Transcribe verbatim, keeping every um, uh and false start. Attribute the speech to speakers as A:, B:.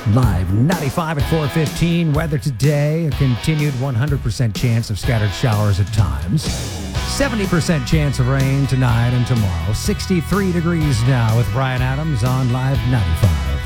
A: Live ninety-five at four fifteen. Weather today, a continued one hundred percent chance of scattered showers at times. seventy percent chance of rain tonight and tomorrow. sixty-three degrees now with Brian Adams on Live ninety-five.